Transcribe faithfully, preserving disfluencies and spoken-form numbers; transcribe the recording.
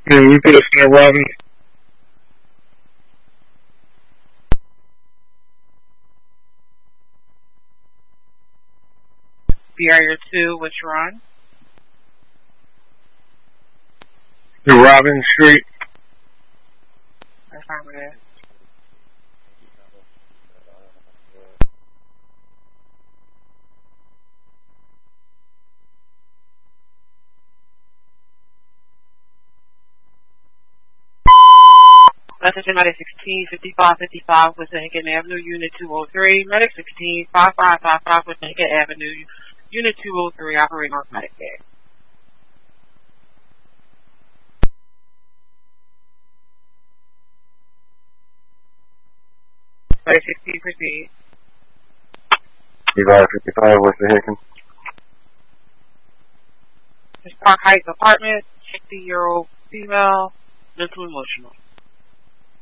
Yeah, you could have seen Robin. Barrier two, which run? The Robin Street. Affirmative. Message in Medic sixteen fifty-five fifty-five with Lincoln Avenue, Unit two oh three. Medic sixteen fifty-five fifty-five with Lincoln Avenue, Unit two oh three, operating on Medic there. Medic sixteen, proceed. fifty-five fifty-five, what's the Hicken? Park Heights apartment, sixty-year-old female, mental emotional.